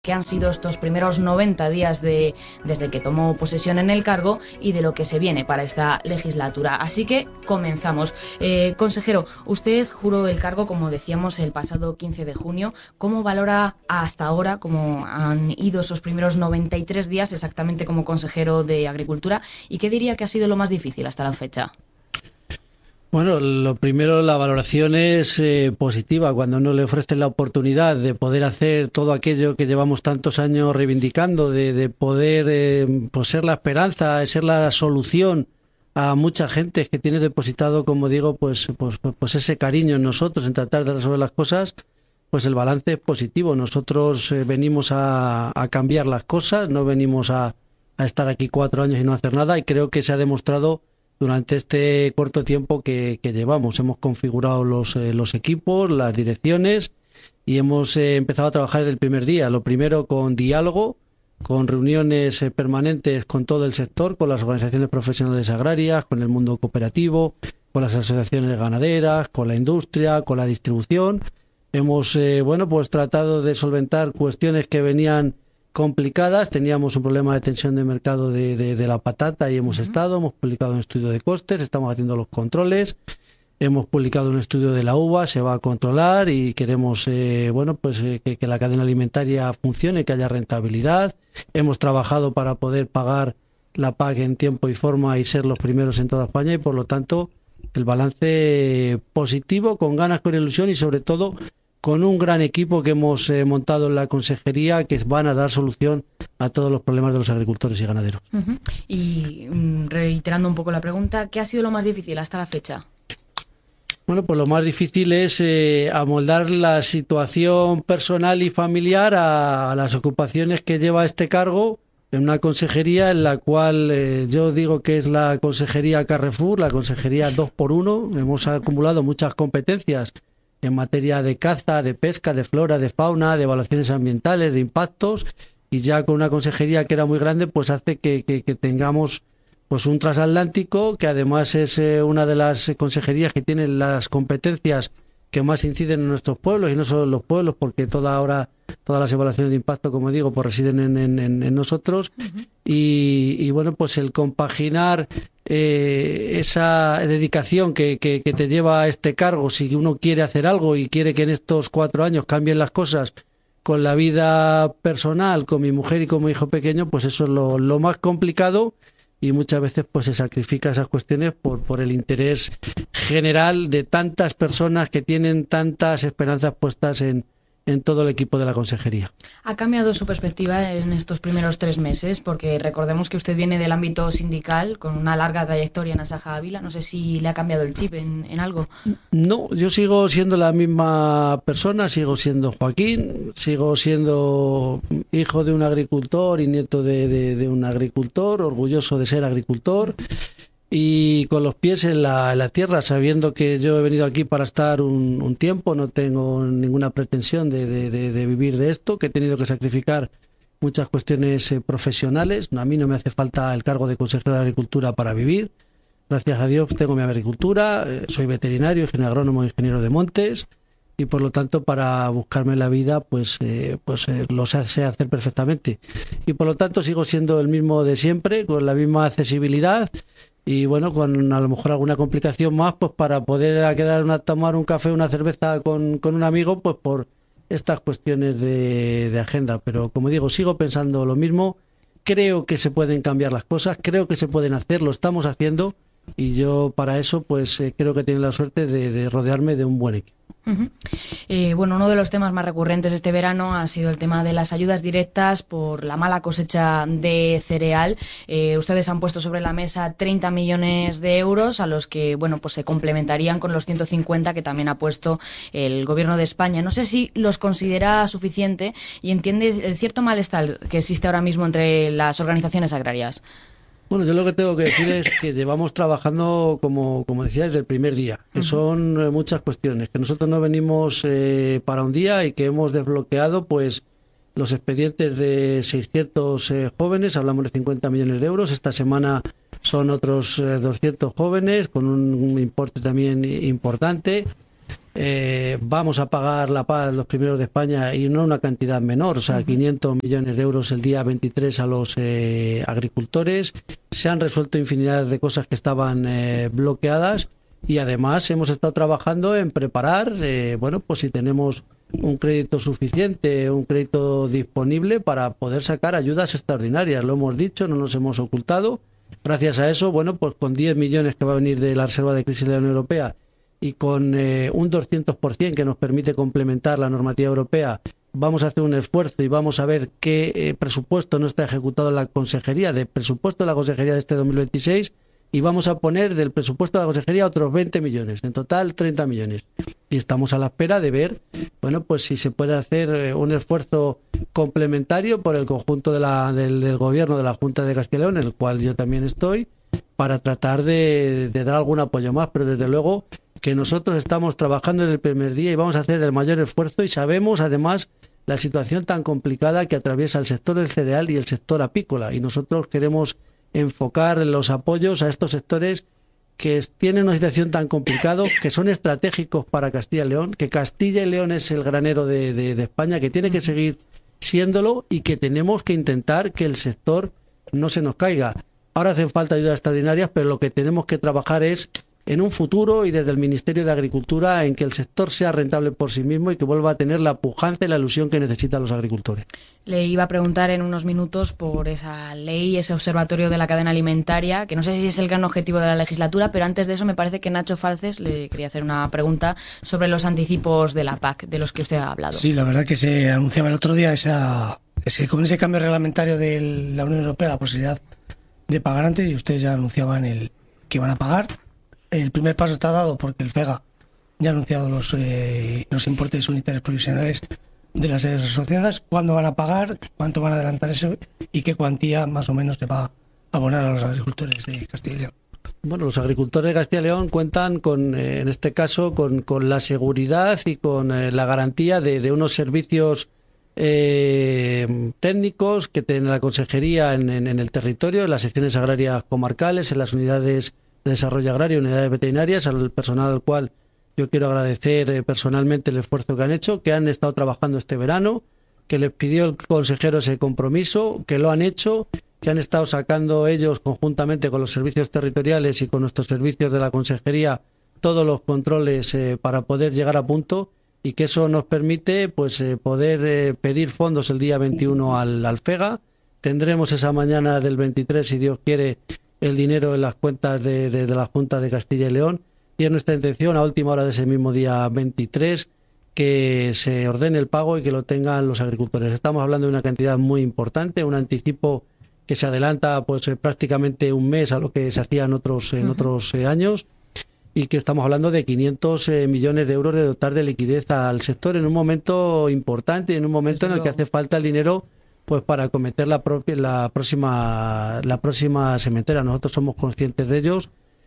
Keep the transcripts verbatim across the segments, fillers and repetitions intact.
Que han sido estos primeros noventa días de, desde que tomó posesión en el cargo y de lo que se viene para esta legislatura. Así que comenzamos. Eh, consejero, usted juró el cargo, como decíamos, el pasado quince de junio. ¿Cómo valora hasta ahora, cómo han ido esos primeros noventa y tres días exactamente como consejero de Agricultura? ¿Y qué diría que ha sido lo más difícil hasta la fecha? Bueno, lo primero, la valoración es eh, positiva cuando uno le ofrece la oportunidad de poder hacer todo aquello que llevamos tantos años reivindicando, de, de poder eh, pues ser la esperanza, ser la solución a mucha gente que tiene depositado, como digo, pues, pues, pues ese cariño en nosotros, en tratar de resolver las cosas. Pues el balance es positivo. Nosotros eh, venimos a, a cambiar las cosas, no venimos a, a estar aquí cuatro años y no hacer nada, y creo que se ha demostrado durante este corto tiempo que, que llevamos. Hemos configurado los, eh, los equipos, las direcciones, y hemos eh, empezado a trabajar desde el primer día. Lo primero con diálogo, con reuniones eh, permanentes con todo el sector, con las organizaciones profesionales agrarias, con el mundo cooperativo, con las asociaciones ganaderas, con la industria, con la distribución. Hemos eh, bueno, pues tratado de solventar cuestiones que venían complicadas. Teníamos un problema de tensión de mercado de, de, de la patata y hemos uh-huh. estado, hemos publicado un estudio de costes, estamos haciendo los controles, hemos publicado un estudio de la uva, se va a controlar y queremos eh, bueno pues eh, que, que la cadena alimentaria funcione, que haya rentabilidad. Hemos trabajado para poder pagar la P A C en tiempo y forma y ser los primeros en toda España, y por lo tanto el balance positivo, con ganas, con ilusión y sobre todo con un gran equipo que hemos eh, montado en la consejería, que van a dar solución a todos los problemas de los agricultores y ganaderos. Uh-huh. Y um, reiterando un poco la pregunta, ¿qué ha sido lo más difícil hasta la fecha? Bueno, pues lo más difícil es eh, amoldar la situación personal y familiar a, a las ocupaciones que lleva este cargo en una consejería en la cual eh, yo digo que es la consejería Carrefour, la consejería dos por uno. Hemos acumulado muchas competencias en materia de caza, de pesca, de flora, de fauna, de evaluaciones ambientales, de impactos, y ya con una consejería que era muy grande, pues hace que, que, que tengamos pues un transatlántico, que además es eh, una de las consejerías que tienen las competencias que más inciden en nuestros pueblos, y no solo en los pueblos, porque toda ahora todas las evaluaciones de impacto, como digo, pues residen en, en, en nosotros. Uh-huh. y, y bueno, pues el compaginar eh, esa dedicación que, que, que te lleva a este cargo, si uno quiere hacer algo y quiere que en estos cuatro años cambien las cosas, con la vida personal, con mi mujer y con mi hijo pequeño, pues eso es lo, lo más complicado. Y muchas veces pues se sacrifica esas cuestiones por, por el interés general de tantas personas que tienen tantas esperanzas puestas en, en todo el equipo de la consejería. ¿Ha cambiado su perspectiva en estos primeros tres meses? Porque recordemos que usted viene del ámbito sindical con una larga trayectoria en Asaja Ávila. No sé si le ha cambiado el chip en, en algo. No, yo sigo siendo la misma persona, sigo siendo Joaquín, sigo siendo hijo de un agricultor y nieto de, de, de un agricultor, orgulloso de ser agricultor y con los pies en la, en la tierra, sabiendo que yo he venido aquí para estar un, un tiempo. No tengo ninguna pretensión de, de, de, de vivir de esto, que he tenido que sacrificar muchas cuestiones eh, profesionales. A mí no me hace falta el cargo de consejero de Agricultura para vivir. Gracias a Dios tengo mi agricultura, eh, soy veterinario, ingeniero agrónomo, ingeniero de montes, y por lo tanto para buscarme la vida pues, eh, pues eh, lo sé hacer perfectamente. Y por lo tanto sigo siendo el mismo de siempre, con la misma accesibilidad. Y bueno, con a lo mejor alguna complicación más, pues para poder a quedar a tomar un café, una cerveza con, con un amigo, pues por estas cuestiones de, de agenda. Pero como digo, sigo pensando lo mismo. Creo que se pueden cambiar las cosas, creo que se pueden hacer, lo estamos haciendo, y yo para eso pues eh, creo que tengo la suerte de, de rodearme de un buen equipo. Uh-huh. Eh, bueno, uno de los temas más recurrentes este verano ha sido el tema de las ayudas directas por la mala cosecha de cereal. Eh, ustedes han puesto sobre la mesa treinta millones de euros, a los que bueno pues se complementarían con los ciento cincuenta que también ha puesto el Gobierno de España. No sé si los considera suficiente y entiende el cierto malestar que existe ahora mismo entre las organizaciones agrarias. Bueno, yo lo que tengo que decir es que llevamos trabajando, como, como decía, desde el primer día, que uh-huh. son eh, muchas cuestiones, que nosotros no venimos eh, para un día, y que hemos desbloqueado pues los expedientes de seiscientos eh, jóvenes, hablamos de cincuenta millones de euros. Esta semana son otros eh, doscientos jóvenes con un, un importe también importante. eh, vamos a pagar la PAC los primeros de España y no una cantidad menor, o sea, uh-huh. quinientos millones de euros el día veintitrés a los eh, agricultores. Se han resuelto infinidad de cosas que estaban eh, bloqueadas y además hemos estado trabajando en preparar, eh, bueno, pues si tenemos un crédito suficiente, un crédito disponible para poder sacar ayudas extraordinarias. Lo hemos dicho, no nos hemos ocultado. Gracias a eso, bueno, pues con diez millones que va a venir de la Reserva de Crisis de la Unión Europea y con eh, un doscientos por ciento que nos permite complementar la normativa europea, vamos a hacer un esfuerzo y vamos a ver qué eh, presupuesto no está ejecutado en la Consejería, de presupuesto de la Consejería de este dos mil veintiséis, y vamos a poner del presupuesto de la Consejería otros veinte millones, en total treinta millones. Y estamos a la espera de ver, bueno, pues si se puede hacer un esfuerzo complementario por el conjunto de la, del, del Gobierno de la Junta de Castilla y León, en el cual yo también estoy, para tratar de, de dar algún apoyo más, pero desde luego que nosotros estamos trabajando en el primer día y vamos a hacer el mayor esfuerzo y sabemos además la situación tan complicada que atraviesa el sector del cereal y el sector apícola, y nosotros queremos enfocar los apoyos a estos sectores que tienen una situación tan complicada, que son estratégicos para Castilla y León, que Castilla y León es el granero de, de, de España, que tiene que seguir siéndolo y que tenemos que intentar que el sector no se nos caiga. Ahora hacen falta ayudas extraordinarias, pero lo que tenemos que trabajar es en un futuro y desde el Ministerio de Agricultura en que el sector sea rentable por sí mismo y que vuelva a tener la pujanza y la ilusión que necesitan los agricultores. Le iba a preguntar en unos minutos por esa ley, ese observatorio de la cadena alimentaria, que no sé si es el gran objetivo de la legislatura, pero antes de eso me parece que Nacho Falces le quería hacer una pregunta sobre los anticipos de la P A C, de los que usted ha hablado. Sí, la verdad que se anunciaba el otro día esa, ese, con ese cambio reglamentario de la Unión Europea, la posibilidad de pagar antes, y ustedes ya anunciaban el que iban a pagar. El primer paso está dado porque el FEGA ya ha anunciado los, eh, los importes unitarios provisionales de las asociadas. ¿Cuándo van a pagar? ¿Cuánto van a adelantar eso? ¿Y qué cuantía más o menos se va a abonar a los agricultores de Castilla y León? Bueno, los agricultores de Castilla y León cuentan con, eh, en este caso, con, con la seguridad y con eh, la garantía de, de unos servicios eh, técnicos que tiene la Consejería en, en, en el territorio, en las secciones agrarias comarcales, en las unidades de desarrollo agrario, unidades veterinarias, al personal al cual yo quiero agradecer eh, personalmente el esfuerzo que han hecho, que han estado trabajando este verano, que les pidió el consejero ese compromiso, que lo han hecho, que han estado sacando ellos conjuntamente con los servicios territoriales y con nuestros servicios de la Consejería todos los controles eh, para poder llegar a punto, y que eso nos permite pues eh, poder eh, pedir fondos el día veintiuno al, al FEGA. Tendremos esa mañana del veintitrés, si Dios quiere, el dinero en las cuentas de, de, de la Junta de Castilla y León, y es nuestra intención a última hora de ese mismo día veintitrés que se ordene el pago y que lo tengan los agricultores. Estamos hablando de una cantidad muy importante, un anticipo que se adelanta pues prácticamente un mes a lo que se hacía en otros, en uh-huh. otros eh, años, y que estamos hablando de quinientos eh, millones de euros de dotar de liquidez al sector en un momento importante, en un momento en el que hace falta el dinero pues para acometer la propia la próxima la próxima sementera. Nosotros somos conscientes de ellos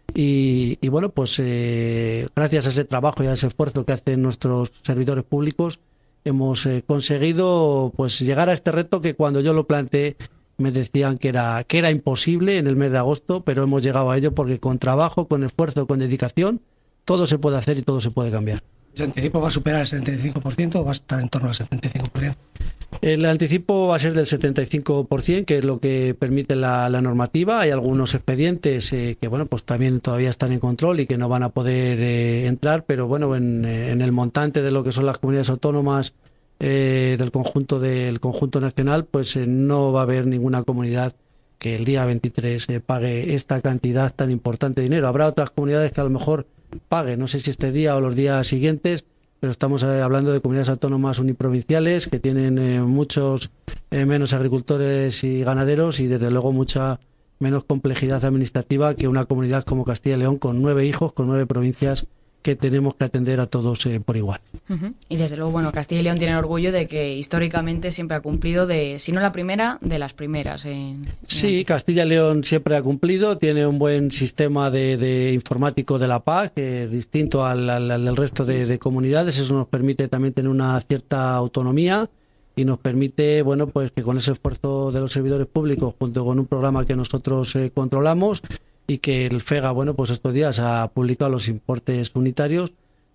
y, y bueno, pues eh, gracias a ese trabajo y a ese esfuerzo que hacen nuestros servidores públicos hemos eh, conseguido pues llegar a este reto que cuando yo lo planteé me decían que era que era imposible en el mes de agosto, pero hemos llegado a ello porque con trabajo, con esfuerzo, con dedicación, todo se puede hacer y todo se puede cambiar. ¿El anticipo va a superar el setenta y cinco por ciento o va a estar en torno al setenta y cinco por ciento? El anticipo va a ser del setenta y cinco por ciento, que es lo que permite la, la normativa. Hay algunos expedientes eh, que bueno pues también todavía están en control y que no van a poder eh, entrar, pero bueno, en, en el montante de lo que son las comunidades autónomas eh, del conjunto del conjunto nacional, pues eh, no va a haber ninguna comunidad que el día veintitrés eh, pague esta cantidad tan importante de dinero. Habrá otras comunidades que a lo mejor paguen, no sé si este día o los días siguientes, pero estamos eh, hablando de comunidades autónomas uniprovinciales que tienen eh, muchos eh, menos agricultores y ganaderos y desde luego mucha menos complejidad administrativa que una comunidad como Castilla y León con nueve hijos, con nueve provincias que tenemos que atender a todos eh, por igual. Uh-huh. Y desde luego, bueno, Castilla y León tiene orgullo de que históricamente siempre ha cumplido de, si no la primera, de las primeras. En, en sí, el... Castilla y León siempre ha cumplido, tiene un buen sistema de, de informático de la P A C, eh, distinto al, al, al resto de, de comunidades. Eso nos permite también tener una cierta autonomía y nos permite, bueno, pues que con ese esfuerzo de los servidores públicos, junto con un programa que nosotros eh, controlamos, y que el FEGA, bueno, pues estos días ha publicado los importes unitarios,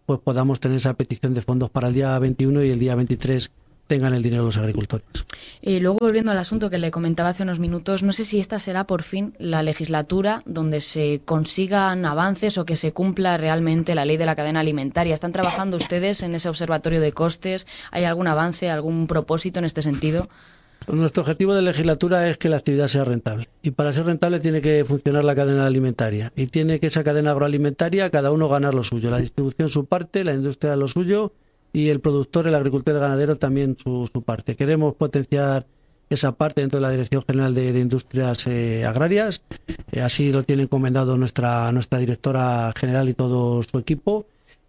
pues podamos tener esa petición de fondos para el día veintiuno y el día veintitrés tengan el dinero los agricultores. Y luego, volviendo al asunto que le comentaba hace unos minutos, no sé si esta será por fin la legislatura donde se consigan avances o que se cumpla realmente la ley de la cadena alimentaria. ¿Están trabajando ustedes en ese observatorio de costes? ¿Hay algún avance, algún propósito en este sentido? Nuestro objetivo de legislatura es que la actividad sea rentable. Y para ser rentable tiene que funcionar la cadena alimentaria. Y tiene que esa cadena agroalimentaria, cada uno ganar lo suyo. La distribución su parte, la industria lo suyo, y el productor, el agricultor, el ganadero también su, su parte. Queremos potenciar esa parte dentro de la Dirección General de, de Industrias eh, Agrarias. Eh, así lo tiene encomendado nuestra, nuestra directora general y todo su equipo.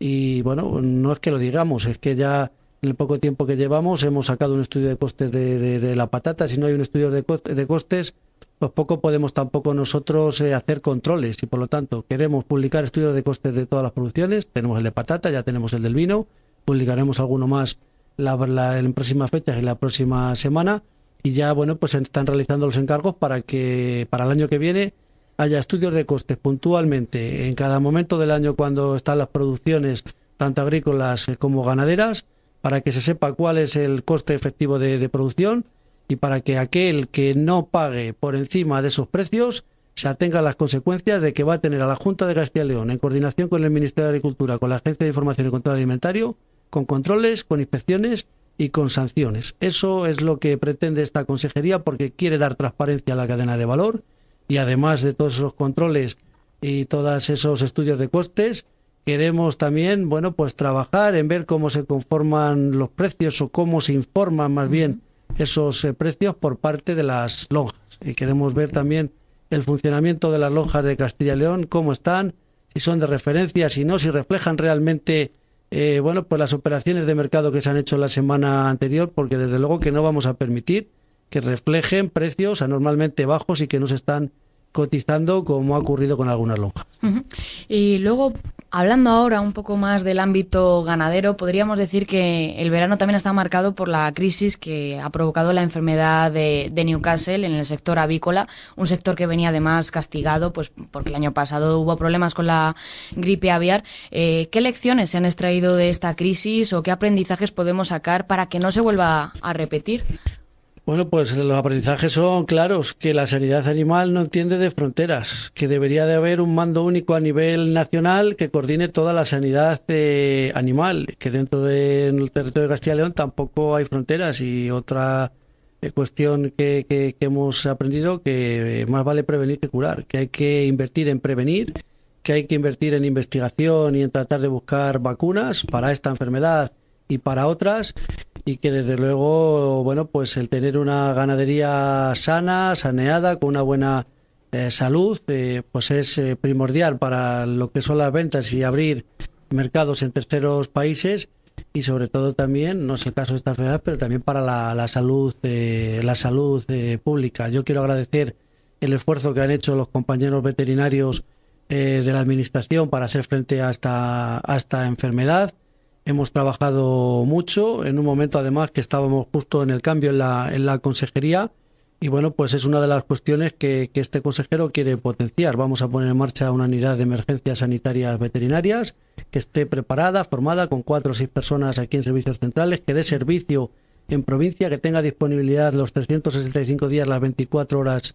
Y bueno, no es que lo digamos, es que ya en el poco tiempo que llevamos hemos sacado un estudio de costes de, de, de la patata. Si no hay un estudio de, coste, de costes, pues poco podemos tampoco nosotros eh, hacer controles. Y por lo tanto, queremos publicar estudios de costes de todas las producciones. Tenemos el de patata, ya tenemos el del vino. Publicaremos alguno más la, la, en próximas fechas y la próxima semana, y ya bueno pues se están realizando los encargos para que para el año que viene haya estudios de costes puntualmente en cada momento del año cuando están las producciones tanto agrícolas como ganaderas, para que se sepa cuál es el coste efectivo de, de producción, y para que aquel que no pague por encima de esos precios se atenga a las consecuencias de que va a tener a la Junta de Castilla y León, en coordinación con el Ministerio de Agricultura, con la Agencia de Información y Control Alimentario, con controles, con inspecciones y con sanciones. Eso es lo que pretende esta consejería, porque quiere dar transparencia a la cadena de valor, y además de todos esos controles y todos esos estudios de costes, queremos también, bueno, pues trabajar en ver cómo se conforman los precios o cómo se informan más bien esos eh, precios por parte de las lonjas. Y queremos ver también el funcionamiento de las lonjas de Castilla y León, cómo están, si son de referencia, si no, si reflejan realmente eh, bueno, pues las operaciones de mercado que se han hecho la semana anterior, porque desde luego que no vamos a permitir que reflejen precios anormalmente bajos y que no se están cotizando como ha ocurrido con algunas lonjas. Uh-huh. Y luego, hablando ahora un poco más del ámbito ganadero, podríamos decir que el verano también está marcado por la crisis que ha provocado la enfermedad de, de Newcastle en el sector avícola, un sector que venía además castigado pues porque el año pasado hubo problemas con la gripe aviar. Eh, ¿Qué lecciones se han extraído de esta crisis o qué aprendizajes podemos sacar para que no se vuelva a repetir? Bueno, pues los aprendizajes son claros, que la sanidad animal no entiende de fronteras, que debería de haber un mando único a nivel nacional que coordine toda la sanidad eh, animal, que dentro del territorio de Castilla y León tampoco hay fronteras. Y otra eh, cuestión que, que, que hemos aprendido, que más vale prevenir que curar, que hay que invertir en prevenir, que hay que invertir en investigación y en tratar de buscar vacunas para esta enfermedad y para otras, y que desde luego, bueno, pues el tener una ganadería sana, saneada, con una buena eh, salud, eh, pues es eh, primordial para lo que son las ventas y abrir mercados en terceros países, y sobre todo también, no es el caso de esta enfermedad, pero también para la, la salud, eh, la salud eh, pública. Yo quiero agradecer el esfuerzo que han hecho los compañeros veterinarios eh, de la administración para hacer frente a esta, a esta enfermedad. Hemos trabajado mucho en un momento además que estábamos justo en el cambio en la, en la consejería, y bueno, pues es una de las cuestiones que, que este consejero quiere potenciar. Vamos a poner en marcha una unidad de emergencias sanitarias veterinarias que esté preparada, formada, con cuatro o seis personas aquí en servicios centrales, que dé servicio en provincia, que tenga disponibilidad los trescientos sesenta y cinco días, las veinticuatro horas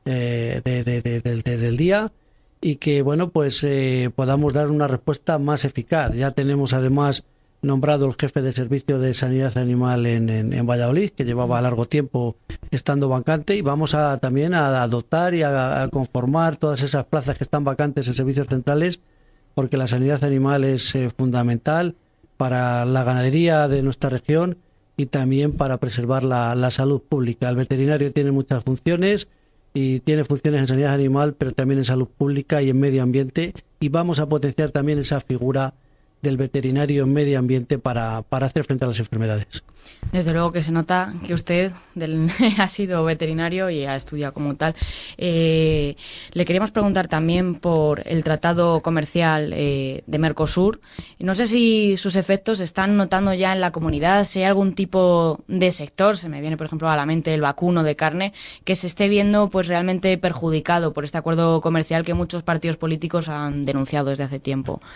eh, de, de, de, de, de, del día, y que bueno, pues eh, podamos dar una respuesta más eficaz. Ya tenemos además nombrado el jefe de servicio de sanidad animal en, en, en Valladolid, que llevaba largo tiempo estando vacante, y vamos a también a adoptar y a, a conformar todas esas plazas que están vacantes en servicios centrales, porque la sanidad animal es eh, fundamental para la ganadería de nuestra región y también para preservar la, la salud pública. El veterinario tiene muchas funciones, y tiene funciones en sanidad animal, pero también en salud pública y en medio ambiente, y vamos a potenciar también esa figura del veterinario en medio ambiente para, para hacer frente a las enfermedades. Desde luego que se nota que usted del, ha sido veterinario y ha estudiado como tal. Eh, le queríamos preguntar también por el tratado comercial eh, de Mercosur. No sé si sus efectos se están notando ya en la comunidad, si hay algún tipo de sector, se me viene por ejemplo a la mente el vacuno de carne, que se esté viendo pues realmente perjudicado por este acuerdo comercial que muchos partidos políticos han denunciado desde hace tiempo.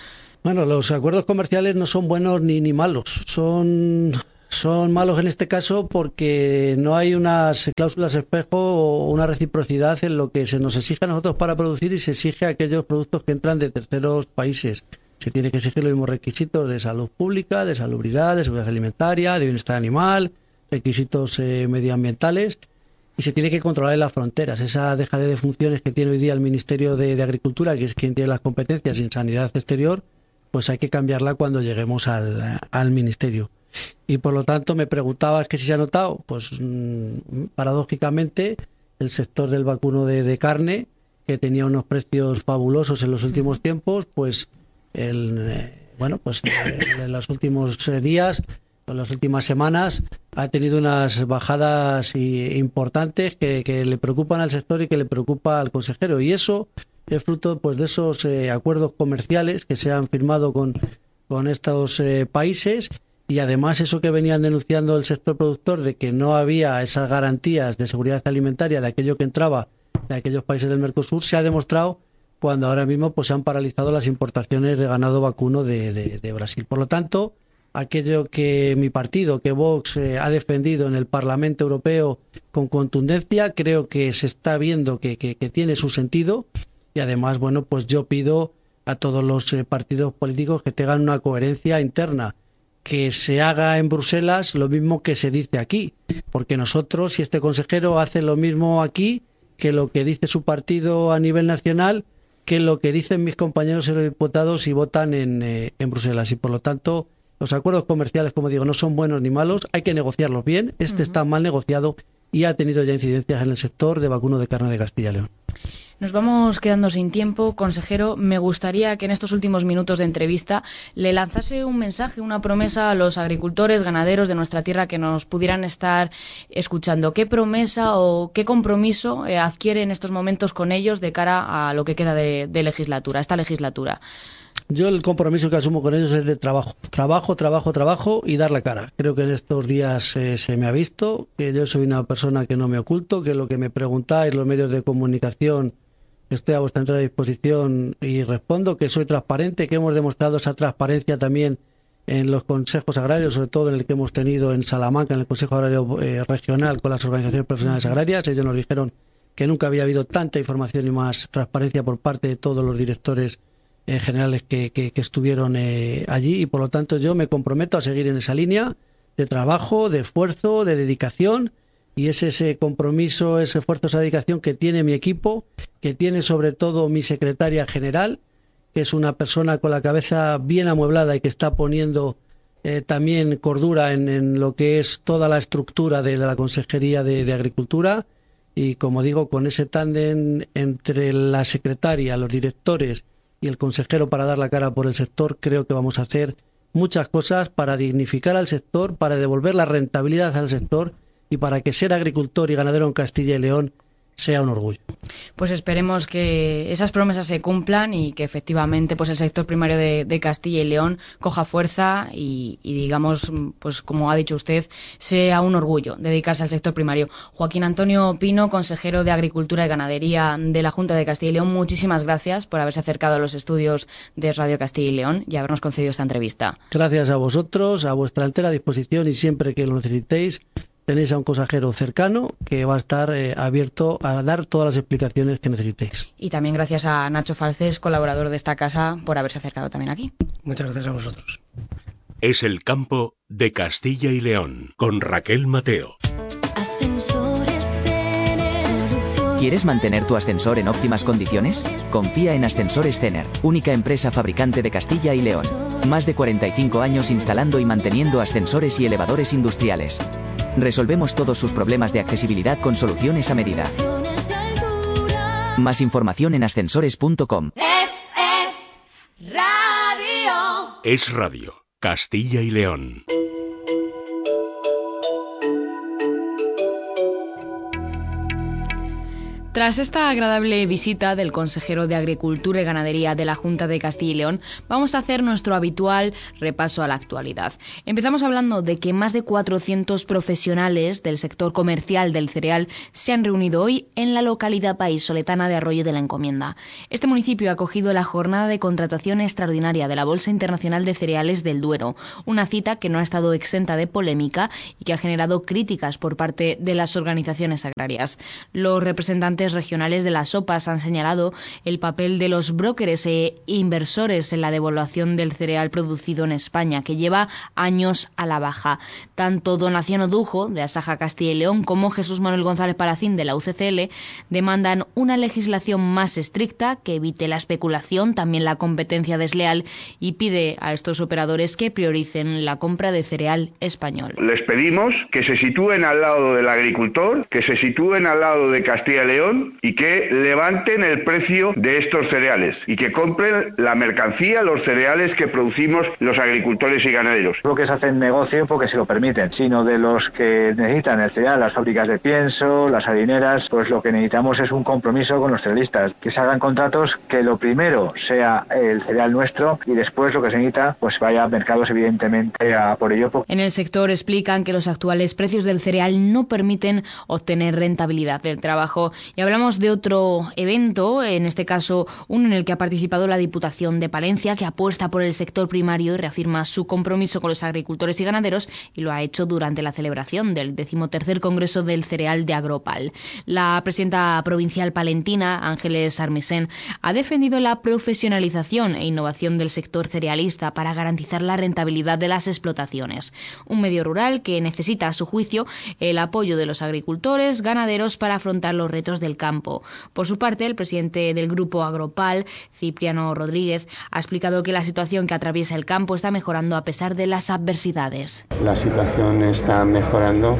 Bueno, los acuerdos comerciales no son buenos ni, ni malos, son, son malos en este caso porque no hay unas cláusulas espejo o una reciprocidad en lo que se nos exige a nosotros para producir y se exige a aquellos productos que entran de terceros países. Se tiene que exigir los mismos requisitos de salud pública, de salubridad, de seguridad alimentaria, de bienestar animal, requisitos eh, medioambientales, y se tiene que controlar en las fronteras. Esa dejadez de funciones que tiene hoy día el Ministerio de, de Agricultura, que es quien tiene las competencias en sanidad exterior, pues hay que cambiarla cuando lleguemos al, al Ministerio. Y por lo tanto me preguntabas que si se ha notado, pues mmm, paradójicamente el sector del vacuno de, de carne, que tenía unos precios fabulosos en los últimos tiempos, pues el, eh, bueno, pues eh, en los últimos días, en las últimas semanas, ha tenido unas bajadas y, importantes que, que le preocupan al sector y que le preocupa al consejero. Y eso es fruto pues de esos eh, acuerdos comerciales que se han firmado con, con estos eh, países, y además eso que venían denunciando el sector productor de que no había esas garantías de seguridad alimentaria de aquello que entraba de aquellos países del Mercosur, se ha demostrado cuando ahora mismo pues se han paralizado las importaciones de ganado vacuno de, de, de Brasil. Por lo tanto, aquello que mi partido, que Vox, eh, ha defendido en el Parlamento Europeo con contundencia, creo que se está viendo que, que, que tiene su sentido. Y además, bueno, pues yo pido a todos los eh, partidos políticos que tengan una coherencia interna, que se haga en Bruselas lo mismo que se dice aquí, porque nosotros, si este consejero hace lo mismo aquí que lo que dice su partido a nivel nacional, que lo que dicen mis compañeros eurodiputados y votan en, eh, en Bruselas. Y por lo tanto, los acuerdos comerciales, como digo, no son buenos ni malos, hay que negociarlos bien. Este uh-huh. está mal negociado y ha tenido ya incidencias en el sector de vacuno de carne de Castilla y León. Nos vamos quedando sin tiempo. Consejero, me gustaría que en estos últimos minutos de entrevista le lanzase un mensaje, una promesa a los agricultores, ganaderos de nuestra tierra que nos pudieran estar escuchando. ¿Qué promesa o qué compromiso eh, adquiere en estos momentos con ellos de cara a lo que queda de, de legislatura, esta legislatura? Yo el compromiso que asumo con ellos es de trabajo, trabajo, trabajo, trabajo y dar la cara. Creo que en estos días eh, se me ha visto que yo soy una persona que no me oculto, que lo que me preguntáis los medios de comunicación estoy a vuestra entera disposición y respondo, que soy transparente, que hemos demostrado esa transparencia también en los consejos agrarios, sobre todo en el que hemos tenido en Salamanca, en el Consejo Agrario eh, Regional con las organizaciones profesionales agrarias. Ellos nos dijeron que nunca había habido tanta información y más transparencia por parte de todos los directores eh, generales que, que, que estuvieron eh, allí, y por lo tanto yo me comprometo a seguir en esa línea de trabajo, de esfuerzo, de dedicación. Y es ese compromiso, ese esfuerzo, esa dedicación que tiene mi equipo, que tiene sobre todo mi secretaria general, que es una persona con la cabeza bien amueblada y que está poniendo eh, también cordura en, en lo que es toda la estructura de la Consejería de, de Agricultura. Y como digo, con ese tándem entre la secretaria, los directores y el consejero para dar la cara por el sector, creo que vamos a hacer muchas cosas para dignificar al sector, para devolver la rentabilidad al sector y para que ser agricultor y ganadero en Castilla y León sea un orgullo. Pues esperemos que esas promesas se cumplan y que efectivamente pues el sector primario de, de Castilla y León coja fuerza y, y digamos, pues como ha dicho usted, sea un orgullo dedicarse al sector primario. Joaquín Antonio Pino, consejero de Agricultura y Ganadería de la Junta de Castilla y León, muchísimas gracias por haberse acercado a los estudios de Radio Castilla y León y habernos concedido esta entrevista. Gracias a vosotros, a vuestra entera disposición, y siempre que lo necesitéis tenéis a un consejero cercano que va a estar eh, abierto a dar todas las explicaciones que necesitéis. Y también gracias a Nacho Falces, colaborador de esta casa, por haberse acercado también aquí. Muchas gracias a vosotros. Es el campo de Castilla y León, con Raquel Mateo. Ascensores Cener. ¿Quieres mantener tu ascensor en óptimas condiciones? Confía en Ascensores Cener, única empresa fabricante de Castilla y León. Más de cuarenta y cinco años instalando y manteniendo ascensores y elevadores industriales. Resolvemos todos sus problemas de accesibilidad con soluciones a medida. Más información en ascensores punto com. Es, es radio. Es radio, Castilla y León. Tras esta agradable visita del consejero de Agricultura y Ganadería de la Junta de Castilla y León, vamos a hacer nuestro habitual repaso a la actualidad. Empezamos hablando de que más de cuatrocientos profesionales del sector comercial del cereal se han reunido hoy en la localidad vallisoletana de Arroyo de la Encomienda. Este municipio ha acogido la jornada de contratación extraordinaria de la Bolsa Internacional de Cereales del Duero, una cita que no ha estado exenta de polémica y que ha generado críticas por parte de las organizaciones agrarias. Los representantes regionales de las sopas han señalado el papel de los brokers e inversores en la devaluación del cereal producido en España, que lleva años a la baja. Tanto Donación Odujo, de Asaja Castilla y León, como Jesús Manuel González Palacín, de la U C C L, demandan una legislación más estricta que evite la especulación, también la competencia desleal, y pide a estos operadores que prioricen la compra de cereal español. Les pedimos que se sitúen al lado del agricultor, que se sitúen al lado de Castilla y León y que levanten el precio de estos cereales y que compren la mercancía, los cereales que producimos los agricultores y ganaderos. Lo que se hace en negocio porque se lo permiten, sino de los que necesitan el cereal, las fábricas de pienso, las harineras, pues lo que necesitamos es un compromiso con los cerealistas, que se hagan contratos que lo primero sea el cereal nuestro y después lo que se necesita pues vaya a mercados evidentemente a por ello. En el sector explican que los actuales precios del cereal no permiten obtener rentabilidad del trabajo. Y hablamos de otro evento, en este caso uno en el que ha participado la Diputación de Palencia, que apuesta por el sector primario y reafirma su compromiso con los agricultores y ganaderos, y lo ha hecho durante la celebración del decimotercer Congreso del Cereal de Agropal. La presidenta provincial palentina, Ángeles Armisen, ha defendido la profesionalización e innovación del sector cerealista para garantizar la rentabilidad de las explotaciones. Un medio rural que necesita, a su juicio, el apoyo de los agricultores, ganaderos para afrontar los retos del campo. Por su parte, el presidente del Grupo Agropal, Cipriano Rodríguez, ha explicado que la situación que atraviesa el campo está mejorando a pesar de las adversidades. La situación está mejorando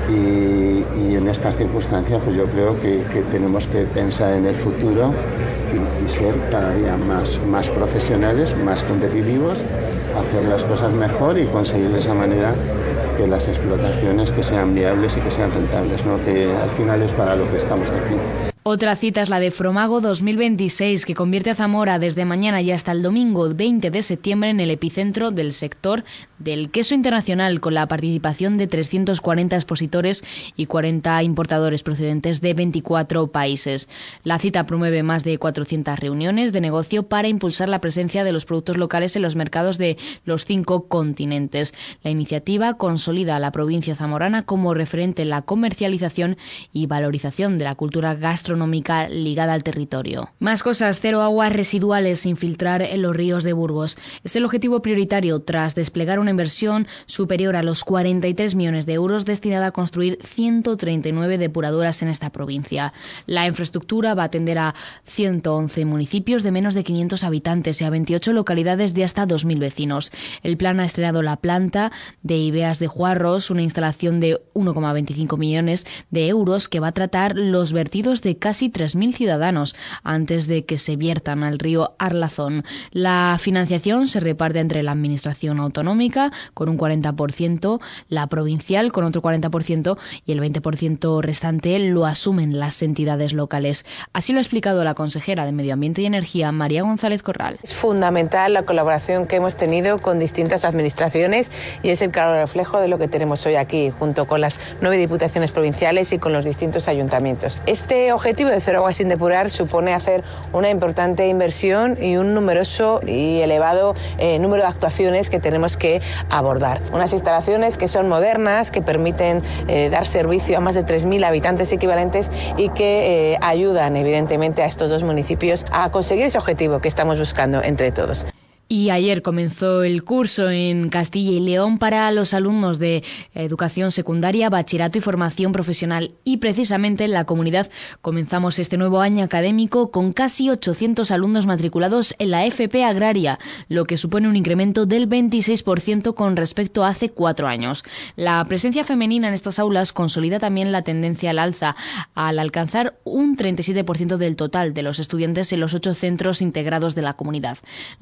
y, y en estas circunstancias pues yo creo que, que tenemos que pensar en el futuro y, y ser cada día más, más profesionales, más competitivos, hacer las cosas mejor y conseguir de esa manera que las explotaciones que sean viables y que sean rentables, ¿no? Que al final es para lo que estamos aquí. Otra cita es la de Fromago dos mil veintiséis, que convierte a Zamora desde mañana y hasta el domingo veinte de septiembre en el epicentro del sector del queso internacional, con la participación de trescientos cuarenta expositores y cuarenta importadores procedentes de veinticuatro países. La cita promueve más de cuatrocientas reuniones de negocio para impulsar la presencia de los productos locales en los mercados de los cinco continentes. La iniciativa consolida a la provincia zamorana como referente en la comercialización y valorización de la cultura gastronómica ligada al territorio. Más cosas: cero aguas residuales sin filtrar en los ríos de Burgos. Es el objetivo prioritario tras desplegar una inversión superior a los cuarenta y tres millones de euros destinada a construir ciento treinta y nueve depuradoras en esta provincia. La infraestructura va a atender a ciento once municipios de menos de quinientos habitantes y a veintiocho localidades de hasta dos mil vecinos. El plan ha estrenado la planta de Ibeas de Juarros, una instalación de uno coma veinticinco millones de euros que va a tratar los vertidos de casi tres mil ciudadanos antes de que se viertan al río Arlazón. La financiación se reparte entre la Administración autonómica con un cuarenta por ciento, la provincial con otro cuarenta por ciento y el veinte por ciento restante lo asumen las entidades locales. Así lo ha explicado la consejera de Medio Ambiente y Energía, María González Corral. Es fundamental la colaboración que hemos tenido con distintas administraciones y es el claro reflejo de lo que tenemos hoy aquí, junto con las nueve diputaciones provinciales y con los distintos ayuntamientos. Este objetivo de cero agua sin depurar supone hacer una importante inversión y un numeroso y elevado eh, número de actuaciones que tenemos que abordar. Unas instalaciones que son modernas, que permiten eh, dar servicio a más de tres mil habitantes equivalentes y que eh, ayudan evidentemente a estos dos municipios a conseguir ese objetivo que estamos buscando entre todos. Y ayer comenzó el curso en Castilla y León para los alumnos de educación secundaria, bachillerato y formación profesional. Y precisamente en la comunidad comenzamos este nuevo año académico con casi ochocientos alumnos matriculados en la F P Agraria, lo que supone un incremento del veintiséis por ciento con respecto a hace cuatro años. La presencia femenina en estas aulas consolida también la tendencia al alza, al alcanzar un treinta y siete por ciento del total de los estudiantes en los ocho centros integrados de la comunidad. La consejera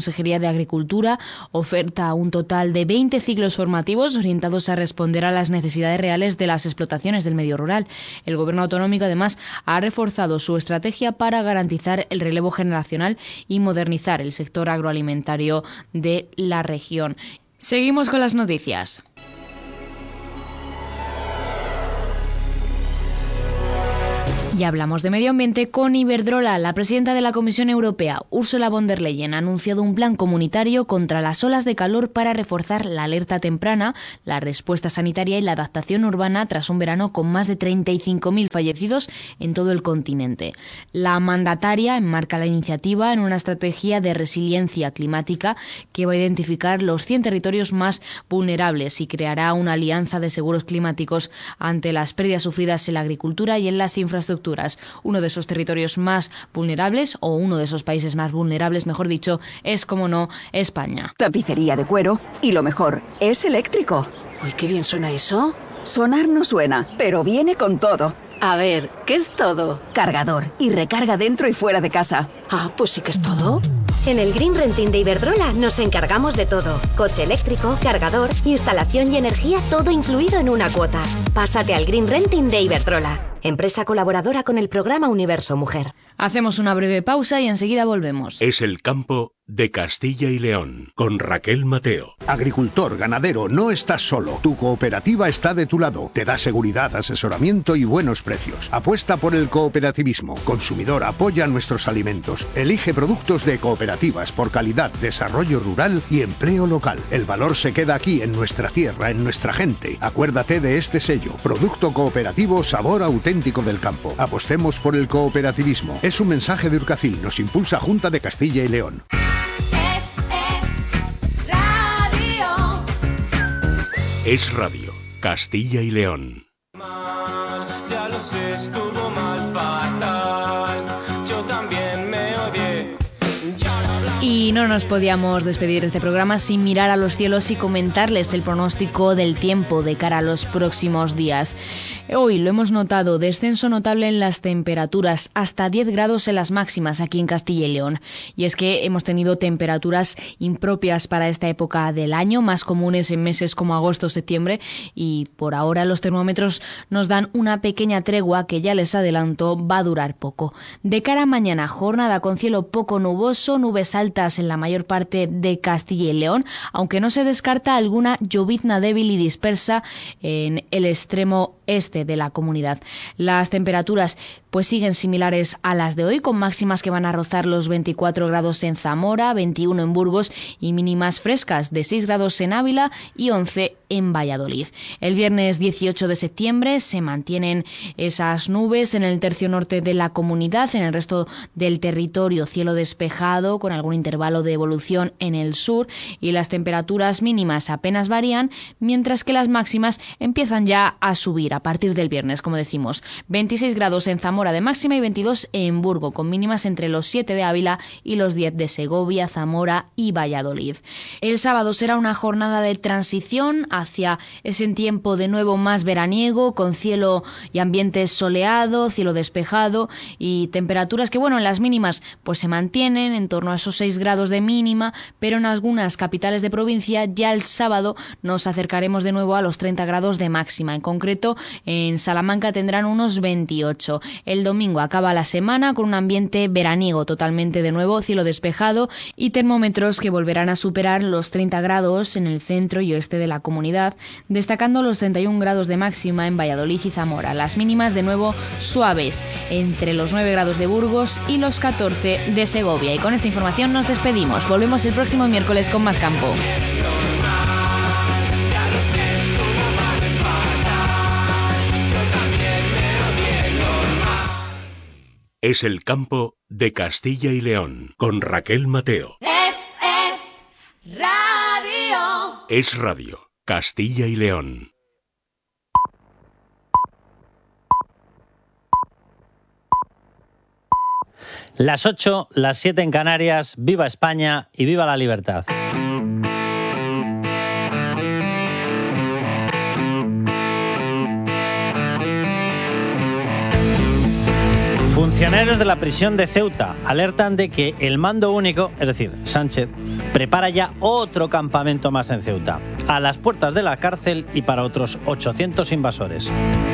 Consejería de Agricultura oferta un total de veinte ciclos formativos orientados a responder a las necesidades reales de las explotaciones del medio rural. El Gobierno autonómico, además, ha reforzado su estrategia para garantizar el relevo generacional y modernizar el sector agroalimentario de la región. Seguimos con las noticias. Y hablamos de medio ambiente con Iberdrola. La presidenta de la Comisión Europea, Ursula von der Leyen, ha anunciado un plan comunitario contra las olas de calor para reforzar la alerta temprana, la respuesta sanitaria y la adaptación urbana tras un verano con más de treinta y cinco mil fallecidos en todo el continente. La mandataria enmarca la iniciativa en una estrategia de resiliencia climática que va a identificar los cien territorios más vulnerables y creará una alianza de seguros climáticos ante las pérdidas sufridas en la agricultura y en las infraestructuras. Uno de esos territorios más vulnerables, o uno de esos países más vulnerables, mejor dicho, es, como no, España. Tapicería de cuero y lo mejor, es eléctrico. Uy, qué bien suena eso. Sonar no suena, pero viene con todo. A ver, ¿qué es todo? Cargador y recarga dentro y fuera de casa. Ah, pues sí que es todo. En el Green Renting de Iberdrola nos encargamos de todo. Coche eléctrico, cargador, instalación y energía, todo incluido en una cuota. Pásate al Green Renting de Iberdrola, empresa colaboradora con el programa Universo Mujer. Hacemos una breve pausa y enseguida volvemos. Es el campo de Castilla y León, con Raquel Mateo. Agricultor, ganadero, no estás solo. Tu cooperativa está de tu lado. Te da seguridad, asesoramiento y buenos precios. Apuesta por el cooperativismo. Consumidor, apoya nuestros alimentos. Elige productos de cooperativas por calidad, desarrollo rural y empleo local. El valor se queda aquí, en nuestra tierra, en nuestra gente. Acuérdate de este sello. Producto cooperativo, sabor auténtico del campo. Apostemos por el cooperativismo. Es un mensaje de Urcacil. Nos impulsa Junta de Castilla y León. Es Radio, Castilla y León. Ya lo sé, estuvo mal, fatal. Yo también me odié. Y no nos podíamos despedir de este programa sin mirar a los cielos y comentarles el pronóstico del tiempo de cara a los próximos días. Hoy lo hemos notado, descenso notable en las temperaturas, hasta diez grados en las máximas aquí en Castilla y León. Y es que hemos tenido temperaturas impropias para esta época del año, más comunes en meses como agosto o septiembre, y por ahora los termómetros nos dan una pequeña tregua que, ya les adelanto, va a durar poco. De cara a mañana, jornada con cielo poco nuboso, nubes altas en la mayor parte de Castilla y León, aunque no se descarta alguna llovizna débil y dispersa en el extremo este de la comunidad. Las temperaturas pues siguen similares a las de hoy, con máximas que van a rozar los veinticuatro grados en Zamora, veintiuno en Burgos y mínimas frescas de seis grados en Ávila y once en Valladolid. El viernes dieciocho de septiembre se mantienen esas nubes en el tercio norte de la comunidad, en el resto del territorio cielo despejado con algún intervalo de evolución en el sur, y las temperaturas mínimas apenas varían, mientras que las máximas empiezan ya a subir a partir del viernes, como decimos. veintiséis grados en Zamora de máxima y veintidós en Burgo, con mínimas entre los siete de Ávila y los diez de Segovia, Zamora y Valladolid. El sábado será una jornada de transición hacia ese tiempo de nuevo más veraniego, con cielo y ambiente soleado, cielo despejado y temperaturas que, bueno, en las mínimas pues se mantienen en torno a esos seis grados de mínima, pero en algunas capitales de provincia ya el sábado nos acercaremos de nuevo a los treinta grados de máxima. En concreto, en Salamanca tendrán unos veintiocho. El domingo acaba la semana con un ambiente veraniego totalmente de nuevo, cielo despejado y termómetros que volverán a superar los treinta grados en el centro y oeste de la comunidad, destacando los treinta y un grados de máxima en Valladolid y Zamora. Las mínimas de nuevo suaves, entre los nueve grados de Burgos y los catorce de Segovia. Y con esta información nos despedimos. Volvemos el próximo miércoles con más campo. Es el campo de Castilla y León, con Raquel Mateo. Es, es radio. Es Radio, Castilla y León. Las ocho, las siete en Canarias. Viva España y viva la libertad. Funcionarios de la prisión de Ceuta alertan de que el mando único, es decir, Sánchez, prepara ya otro campamento más en Ceuta, a las puertas de la cárcel y para otros ochocientos invasores.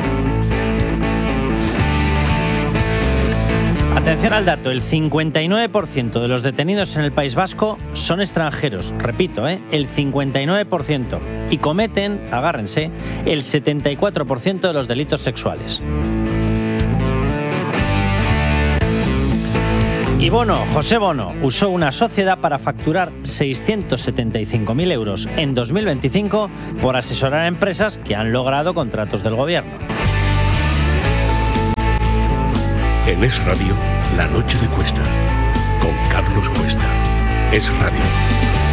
Atención al dato, el cincuenta y nueve por ciento de los detenidos en el País Vasco son extranjeros, repito, ¿eh? el cincuenta y nueve por ciento, y cometen, agárrense, el setenta y cuatro por ciento de los delitos sexuales. Y Bono, José Bono, usó una sociedad para facturar seiscientos setenta y cinco mil euros en dos mil veinticinco por asesorar a empresas que han logrado contratos del gobierno. En Es Radio, La Noche de Cuesta, con Carlos Cuesta. Es Radio.